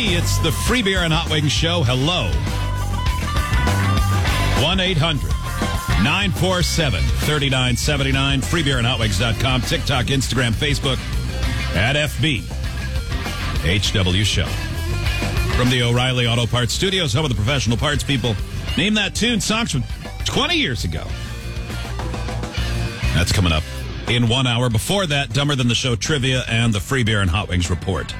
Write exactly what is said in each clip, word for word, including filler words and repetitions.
It's the Free Beer and Hot Wings Show. Hello. one eight hundred nine four seven three nine seven nine. free beer and hot wings dot com. TikTok, Instagram, Facebook, at F B H W Show. From the O'Reilly Auto Parts Studios, home of the professional parts people. Name that tune. Songs from twenty years ago. That's coming up in one hour. Before that, Dumber Than the Show trivia and the Free Beer and Hot Wings report.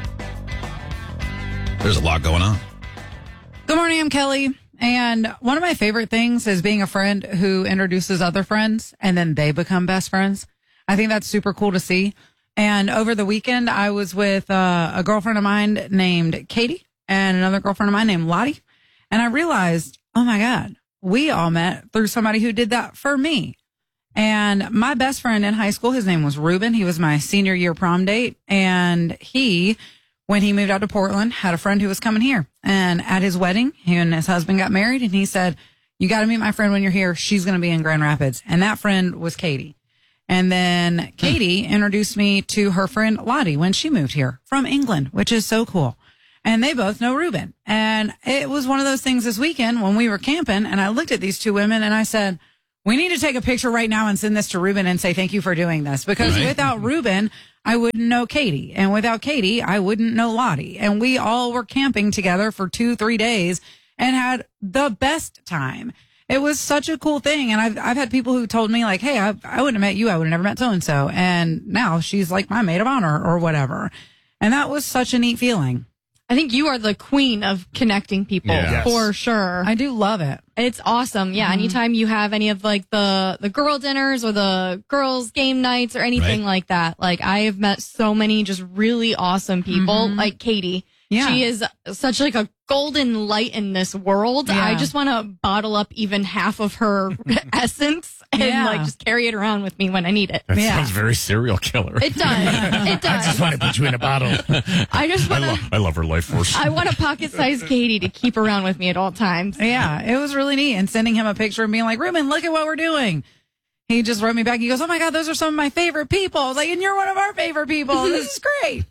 There's a lot going on. Good morning, I'm Kelly. And one of my favorite things is being a friend who introduces other friends and then they become best friends. I think that's super cool to see. And over the weekend, I was with uh, a girlfriend of mine named Katie and another girlfriend of mine named Lottie. And I realized, oh my God, we all met through somebody who did that for me. And my best friend in high school, his name was Ruben. He was my senior year prom date. And he, when he moved out to Portland, had a friend who was coming here. And at his wedding, he and his husband got married. And he said, you got to meet my friend when you're here. She's going to be in Grand Rapids. And that friend was Katie. And then Katie introduced me to her friend Lottie when she moved here from England, which is so cool. And they both know Ruben. And it was one of those things this weekend when we were camping. And I looked at these two women and I said, we need to take a picture right now and send this to Ruben and say thank you for doing this. Because right. without Ruben, I wouldn't know Katie. And without Katie, I wouldn't know Lottie. And we all were camping together for two, three days and had the best time. It was such a cool thing. And I've I've had people who told me, like, hey, I, I wouldn't have met you. I would have never met so-and-so. And now she's like my maid of honor or whatever. And that was such a neat feeling. I think you are the queen of connecting people, yeah. for yes. sure. I do love it. It's awesome. Yeah. Mm-hmm. Anytime you have any of like the, the girl dinners or the girls game nights or anything right. like that, like I have met so many just really awesome people, mm-hmm. like Katie. Yeah. She is such like a golden light in this world. Yeah. I just want to bottle up even half of her essence and yeah. like just carry it around with me when I need it. That yeah. sounds very serial killer. It does. It does. I just want to put you in a bottle. I just want to. I, lo- I love her life force. I want a pocket-sized Katie to keep around with me at all times. Yeah, it was really neat. And sending him a picture and being like, Ruben, look at what we're doing. He just wrote me back. He goes, oh my God, those are some of my favorite people. I was like, and you're one of our favorite people. This is great.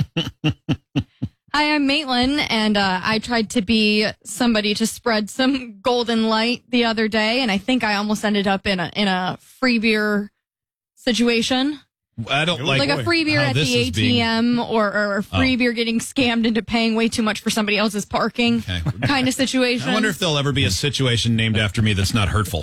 Hi, I'm Maitland, and uh, I tried to be somebody to spread some golden light the other day, and I think I almost ended up in a in a free beer situation. I don't like like a free beer at the A T M being... or, or a free oh. beer getting scammed into paying way too much for somebody else's parking okay. kind of situation. I wonder if there'll ever be a situation named after me that's not hurtful.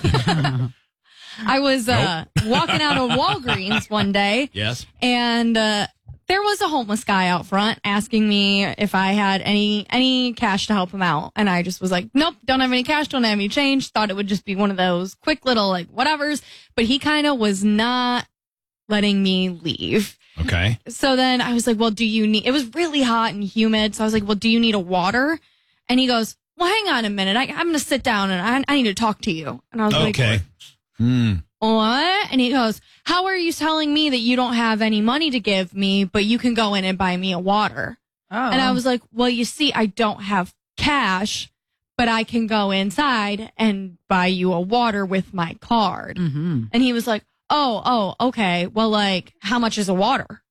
I was uh, nope. walking out of Walgreens one day. Yes. And uh, there was a homeless guy out front asking me if I had any any cash to help him out. And I just was like, nope, don't have any cash, don't have any change. Thought it would just be one of those quick little like whatevers. But he kind of was not letting me leave. Okay. So then I was like, well, do you need, it was really hot and humid. So I was like, well, do you need a water? And he goes, well, hang on a minute. I, I'm going to sit down and I, I need to talk to you. And I was okay. like, okay. Hmm. What? And he goes, how are you telling me that you don't have any money to give me, but you can go in and buy me a water? Oh. And I was like, well, you see, I don't have cash, but I can go inside and buy you a water with my card. Mm-hmm. And he was like, oh, oh, okay. Well, like, how much is a water?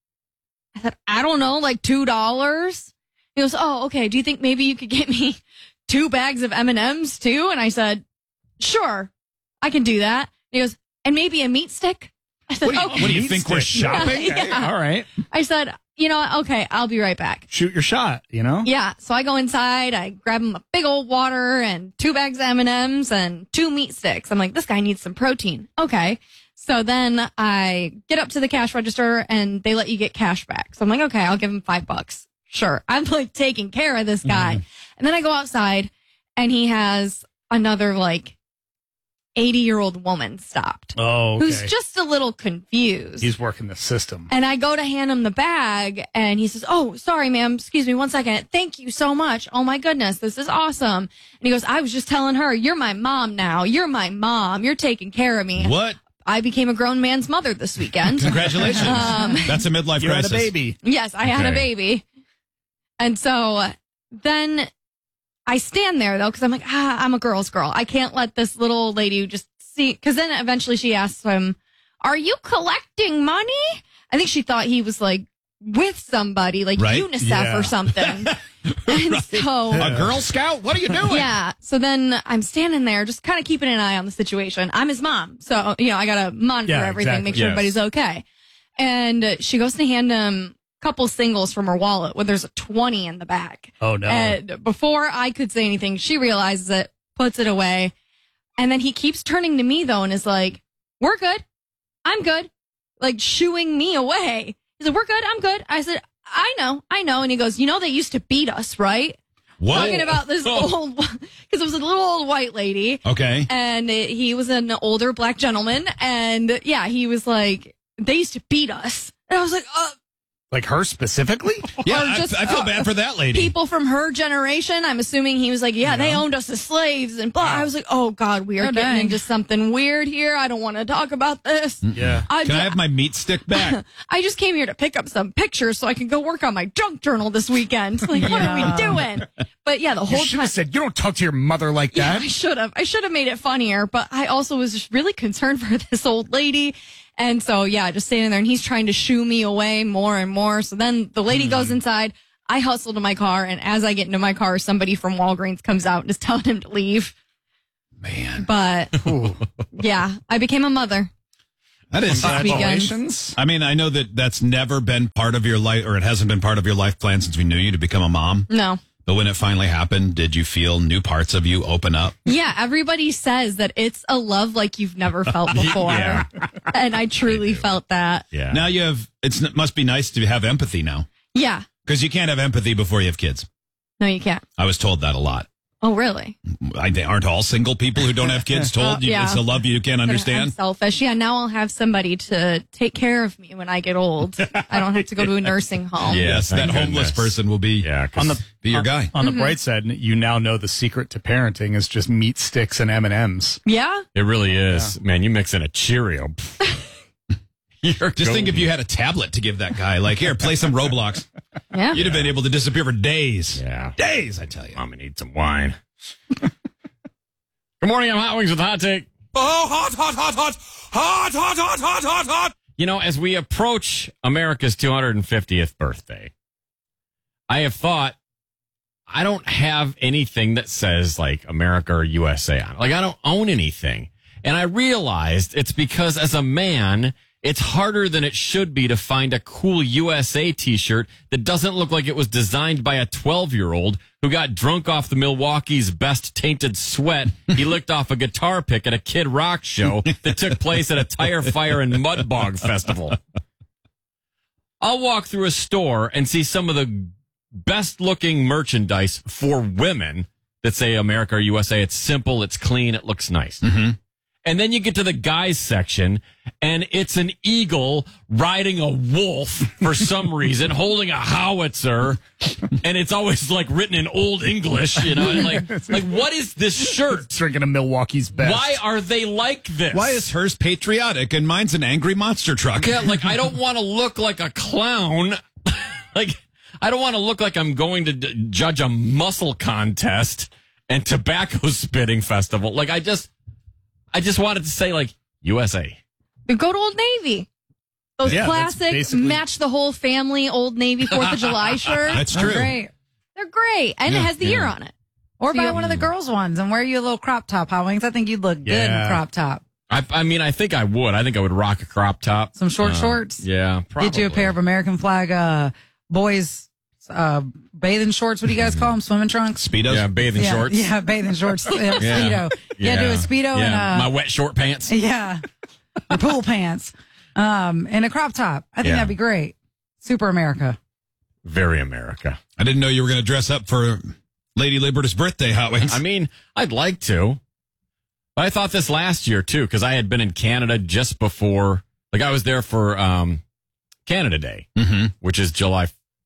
I said, I don't know, like two dollars. He goes, oh, okay. Do you think maybe you could get me two bags of M and M's too? And I said, sure, I can do that. And he goes, and maybe a meat stick? I said, what do you, okay. What do you think, we're shopping? Yeah, yeah. All right. I said, you know, okay, I'll be right back. Shoot your shot, you know? Yeah. So I go inside, I grab him a big old water and two bags of M and M's and two meat sticks. I'm like, this guy needs some protein. Okay. So then I get up to the cash register and they let you get cash back. So I'm like, okay, I'll give him five bucks. Sure. I'm like taking care of this guy. Mm. And then I go outside and he has another like eighty year old woman stopped. Oh, okay. Who's just a little confused. He's working the system. And I go to hand him the bag and he says, oh, sorry, ma'am. Excuse me one second. Thank you so much. Oh my goodness. This is awesome. And he goes, I was just telling her, you're my mom now. You're my mom. You're taking care of me. What? I became a grown man's mother this weekend. Congratulations. Um, That's a midlife you crisis. You had a baby. Yes, I had okay. a baby. And so then I stand there, though, because I'm like, ah, I'm a girl's girl. I can't let this little lady just see. Because then eventually she asks him, are you collecting money? I think she thought he was like with somebody, like Right? UNICEF Yeah. or something. And so, A Girl Scout? What are you doing? yeah. So then I'm standing there just kind of keeping an eye on the situation. I'm his mom. So, you know, I got to monitor Yeah, everything, exactly. make sure Yes. everybody's okay. And she goes to hand him a couple singles from her wallet where there's a twenty in the back. Oh, no. And before I could say anything, she realizes it, puts it away. And then he keeps turning to me, though, and is like, we're good. I'm good. Like, shooing me away. He said, we're good. I'm good. I said, I know. I know. And he goes, you know, they used to beat us, right? What? Talking about this Oh. old, because it was a little old white lady. Okay. And it, he was an older black gentleman. And yeah, he was like, they used to beat us. And I was like, uh, Like her specifically? Yeah, or I- just, I, feel uh, bad for that lady. people from her generation. I'm assuming he was like, yeah, they owned us as slaves and blah. I was like, oh God, we are Oh, getting dang. into something weird here. I don't want to talk about this. Yeah. I, Can I have my meat stick back? I just came here to pick up some pictures so I can go work on my junk journal this weekend. Like, what are we Yeah. doing? But yeah, the You whole should time. have said, you don't talk to your mother like Yeah, that. I should have. I should have made it funnier, but I also was just really concerned for this old lady. And so, yeah, just standing there and he's trying to shoo me away more and more. So then the lady goes inside. I hustle to my car. And as I get into my car, somebody from Walgreens comes out and is telling him to leave. Man, But yeah, I became a mother. that is. Congratulations. I mean, I know that that's never been part of your life, or it hasn't been part of your life plan since we knew you to become a mom. No. But when it finally happened, did you feel new parts of you open up? Yeah, everybody says that it's a love like you've never felt before. Yeah. And I truly felt that. Yeah. Now you have. It's, it must be nice to have empathy now, Yeah. because you can't have empathy before you have kids. No, you can't. I was told that a lot. Oh, really? I, aren't all single people who don't have kids told you Yeah. it's a love you can't I'm understand? selfish. Yeah, now I'll have somebody to take care of me when I get old. I don't have to go to a nursing home. Yes, that thank homeless goodness. person will be Yeah, 'cause On the be your on, guy. On Mm-hmm. the bright side, you now know the secret to parenting is just meat sticks and M and M's. Yeah? it really is. Man, you mix in a Cheerio. You're Just think if golden. you had a tablet to give that guy, like, here, play some Roblox. Yeah. You'd have been able to disappear for days. Yeah. Days, I tell you. I'm gonna need some wine. Good morning, I'm Hot Wings with Hot Take. Oh, hot, hot, hot, hot, hot, hot, hot, hot, hot, hot. You know, as we approach America's two hundred fiftieth birthday, I have thought I don't have anything that says like America or U S A on it. Like I don't own anything. And I realized it's because as a man, it's harder than it should be to find a cool U S A t-shirt that doesn't look like it was designed by a twelve-year-old who got drunk off the Milwaukee's best tainted sweat he licked off a guitar pick at a Kid Rock show that took place at a Tire Fire and Mud Bog festival. I'll walk through a store and see some of the best-looking merchandise for women that say America or U S A. It's simple, it's clean, it looks nice. Mm-hmm. And then you get to the guys section, and it's an eagle riding a wolf for some reason, holding a howitzer, and it's always like written in Old English, you know? And like, like what is this shirt? Drinking a Milwaukee's best. Why are they like this? Why is hers patriotic and mine's an angry monster truck? Yeah, like I don't want to look like a clown. Like I don't want to look like I'm going to d- judge a muscle contest and tobacco spitting festival. Like I just, I just wanted to say like U S A. The good old Navy. Those Yeah, that's classic basically- match the whole family Old Navy Fourth of July shirts. That's They're true. great. They're great. And it has the year on it. Or So buy you- one of the girls' ones and wear you a little crop top, Hot Wings. I think you'd look good in Yeah. crop top. I, I mean, I think I would. I think I would rock a crop top. Some short Uh, shorts. Yeah, probably. Get you a pair of American flag uh, boys uh, bathing shorts. What do you guys call them? Swimming trunks? Speedos? Yeah, bathing yeah, shorts. Yeah, bathing shorts. Yeah, Speedo. Yeah, do a Speedo yeah. and my uh, wet short pants. yeah, your pool pants, um, and a crop top. I think Yeah. that'd be great. Super America. Very America. I didn't know you were going to dress up for Lady Liberty's birthday, Hot Wings. I mean, I'd like to. But I thought this last year, too, because I had been in Canada just before. Like, I was there for um, Canada Day, mm-hmm. which is July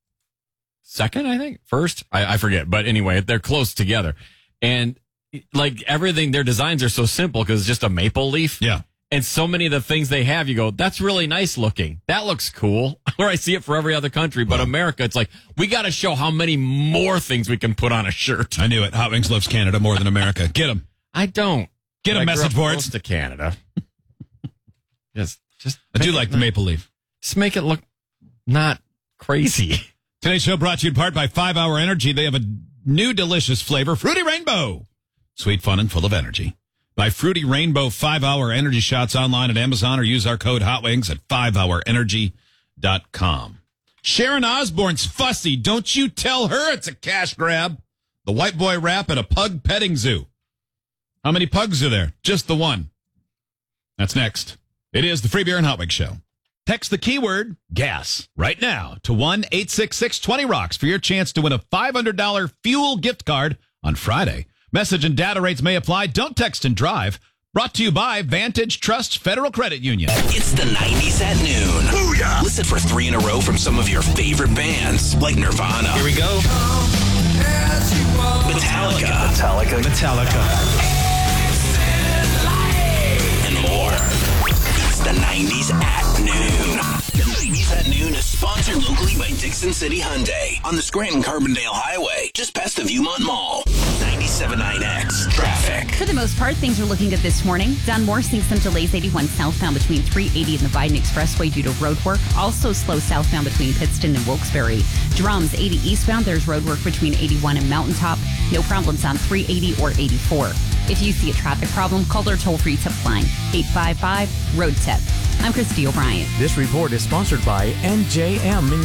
second, I think. First? I, I forget. But anyway, they're close together. And, like, everything, their designs are so simple because it's just a maple leaf. Yeah. And so many of the things they have, you go, that's really nice looking. That looks cool. Or I see it for every other country. But America, it's like, we got to show how many more things we can put on a shirt. I knew it. Hot Wings loves Canada more than America. Get them. I don't. Get I a grew message up boards. close to Canada. Just, just I do make like it the look- maple leaf. Just make it look not Crazy. Today's show brought to you in part by five hour Energy. They have a new delicious flavor, Fruity Rainbow. Sweet, fun, and full of energy. Buy Fruity Rainbow five hour Energy shots online at Amazon or use our code HOTWINGS at five hour energy dot com. Sharon Osbourne's fussy. Don't you tell her it's a cash grab. The white boy rap at a pug petting zoo. How many pugs are there? Just the one. That's next. It is the Free Beer and Hot Wings Show. Text the keyword gas right now to one eight six six twenty rocks for your chance to win a five hundred dollars fuel gift card on Friday. Message and data rates may apply. Don't text and drive. Brought to you by Vantage Trust Federal Credit Union. It's the nineties at noon. Booyah! Listen for three in a row from some of your favorite bands, like Nirvana. Here we go. Metallica. Metallica. Metallica. And more. It's the nineties at noon. The nineties at noon is sponsored locally by Dixon City Hyundai on the Scranton-Carbondale Highway, just past the Viewmont Mall. ninety-seven point nine X traffic. For the most part, things are looking good this morning. Don Moore seeing some delays eighty-one southbound between three eighty and the Biden Expressway due to road work. Also slow southbound between Pittston and Wilkes-Barre. Drums eighty eastbound, there's road work between eighty-one and Mountaintop. No problems on three eighty or eighty-four. If you see a traffic problem, call their toll-free tip line, eight five five, road tip. I'm Christy O'Brien. This report is sponsored by N J M